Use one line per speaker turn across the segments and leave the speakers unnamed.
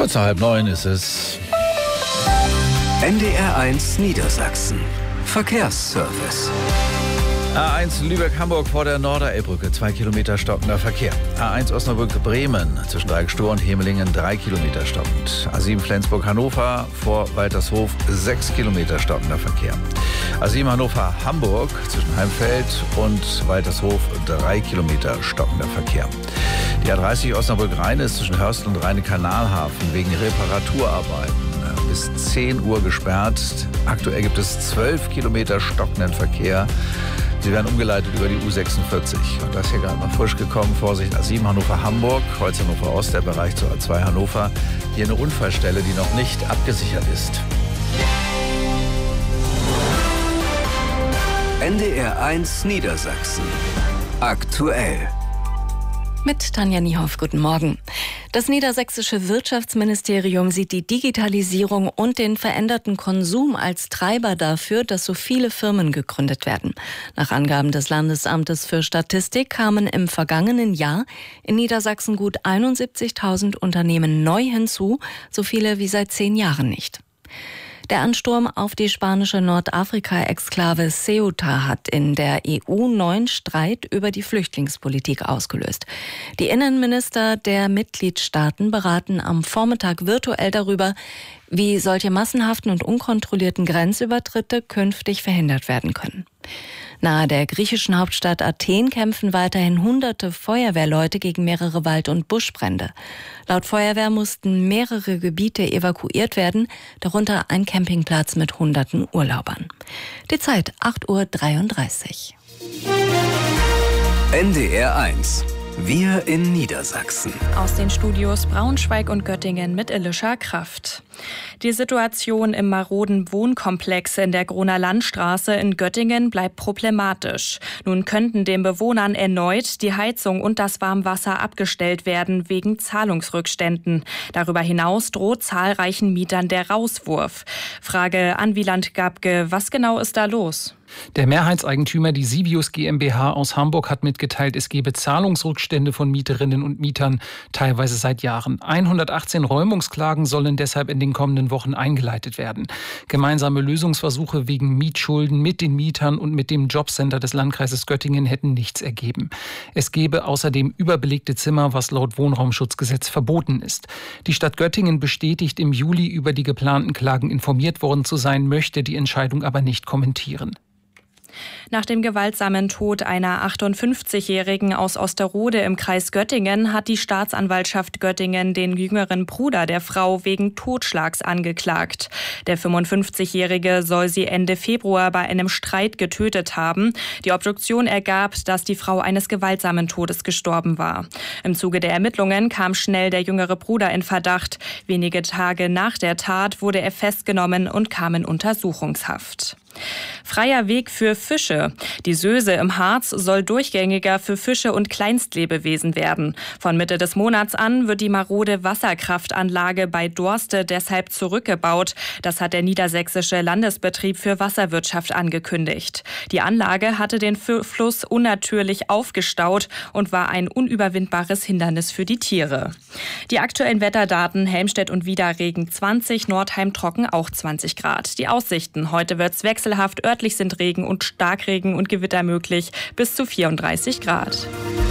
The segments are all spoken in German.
Kurz nach 8:30 ist es.
NDR1 Niedersachsen. Verkehrsservice.
A1 Lübeck-Hamburg vor der Norderelbbrücke, 2 Kilometer stockender Verkehr. A1 Osnabrück-Bremen zwischen Dreieckstor und Hemelingen, 3 Kilometer stockend. A7 Flensburg-Hannover vor Waltershof, 6 Kilometer stockender Verkehr. A7 Hannover-Hamburg zwischen Heimfeld und Waltershof, 3 Kilometer stockender Verkehr. Die A30 Osnabrück-Rheine ist zwischen Hörst und Rheine-Kanalhafen wegen Reparaturarbeiten bis 10 Uhr gesperrt. Aktuell gibt es 12 Kilometer stockenden Verkehr. Sie werden umgeleitet über die U46. Und das hier gerade noch frisch gekommen. Vorsicht, A7 Hannover-Hamburg, Kreuz Hannover-Ost, der Bereich zur A2 Hannover. Hier eine Unfallstelle, die noch nicht abgesichert ist.
NDR1 Niedersachsen. Aktuell.
Mit Tanja Niehoff, guten Morgen. Das niedersächsische Wirtschaftsministerium sieht die Digitalisierung und den veränderten Konsum als Treiber dafür, dass so viele Firmen gegründet werden. Nach Angaben des Landesamtes für Statistik kamen im vergangenen Jahr in Niedersachsen gut 71.000 Unternehmen neu hinzu, so viele wie seit 10 Jahren nicht. Der Ansturm auf die spanische Nordafrika-Exklave Ceuta hat in der EU neuen Streit über die Flüchtlingspolitik ausgelöst. Die Innenminister der Mitgliedstaaten beraten am Vormittag virtuell darüber, wie solche massenhaften und unkontrollierten Grenzübertritte künftig verhindert werden können. Nahe der griechischen Hauptstadt Athen kämpfen weiterhin hunderte Feuerwehrleute gegen mehrere Wald- und Buschbrände. Laut Feuerwehr mussten mehrere Gebiete evakuiert werden, darunter ein Campingplatz mit hunderten Urlaubern. Die Zeit 8:33 Uhr.
NDR1. Wir in Niedersachsen.
Aus den Studios Braunschweig und Göttingen mit Elisha Kraft. Die Situation im maroden Wohnkomplex in der Groner Landstraße in Göttingen bleibt problematisch. Nun könnten den Bewohnern erneut die Heizung und das Warmwasser abgestellt werden wegen Zahlungsrückständen. Darüber hinaus droht zahlreichen Mietern der Rauswurf. Frage an Wieland Gabke, was genau ist da los?
Der Mehrheitseigentümer, die Sibius GmbH aus Hamburg, hat mitgeteilt, es gebe Zahlungsrückstände von Mieterinnen und Mietern, teilweise seit Jahren. 118 Räumungsklagen sollen deshalb in den kommenden Wochen eingeleitet werden. Gemeinsame Lösungsversuche wegen Mietschulden mit den Mietern und mit dem Jobcenter des Landkreises Göttingen hätten nichts ergeben. Es gebe außerdem überbelegte Zimmer, was laut Wohnraumschutzgesetz verboten ist. Die Stadt Göttingen bestätigt, im Juli über die geplanten Klagen informiert worden zu sein, möchte die Entscheidung aber nicht kommentieren.
Nach dem gewaltsamen Tod einer 58-Jährigen aus Osterode im Kreis Göttingen hat die Staatsanwaltschaft Göttingen den jüngeren Bruder der Frau wegen Totschlags angeklagt. Der 55-Jährige soll sie Ende Februar bei einem Streit getötet haben. Die Obduktion ergab, dass die Frau eines gewaltsamen Todes gestorben war. Im Zuge der Ermittlungen kam schnell der jüngere Bruder in Verdacht. Wenige Tage nach der Tat wurde er festgenommen und kam in Untersuchungshaft. Freier Weg für Fische. Die Söse im Harz soll durchgängiger für Fische und Kleinstlebewesen werden. Von Mitte des Monats an wird die marode Wasserkraftanlage bei Dorste deshalb zurückgebaut. Das hat der Niedersächsische Landesbetrieb für Wasserwirtschaft angekündigt. Die Anlage hatte den Fluss unnatürlich aufgestaut und war ein unüberwindbares Hindernis für die Tiere. Die aktuellen Wetterdaten: Helmstedt und Wider Regen 20, Nordheim trocken auch 20 Grad. Die Aussichten: Heute wird's wechselhaft, örtlich sind Regen und Starkregen und Gewitter möglich, bis zu 34 Grad.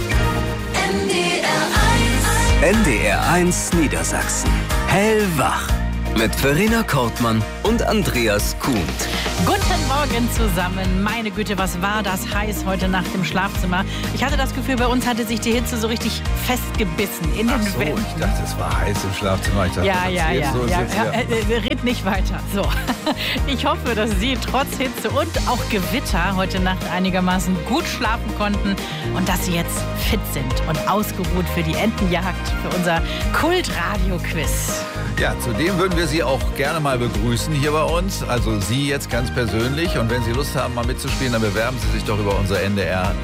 NDR1 Niedersachsen. Hellwach. Mit Verena Kortmann und Andreas Kuhn.
Guten Morgen zusammen. Meine Güte, was war das heiß heute Nacht im Schlafzimmer. Ich hatte das Gefühl, bei uns hatte sich die Hitze so richtig festgebissen in den Wänden.
Ich dachte, es war heiß im Schlafzimmer. Ich dachte,
red nicht weiter. So. Ich hoffe, dass Sie trotz Hitze und auch Gewitter heute Nacht einigermaßen gut schlafen konnten und dass Sie jetzt fit sind und ausgeruht für die Entenjagd, für unser Kultradio-Quiz.
Ja, zudem würden wir Sie auch gerne mal begrüßen hier bei uns. Also Sie jetzt ganz persönlich. Und wenn Sie Lust haben, mal mitzuspielen, dann bewerben Sie sich doch über unsere NDR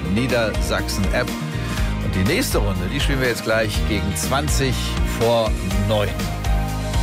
Niedersachsen App. Und die nächste Runde, die spielen wir jetzt gleich gegen 20 vor 9.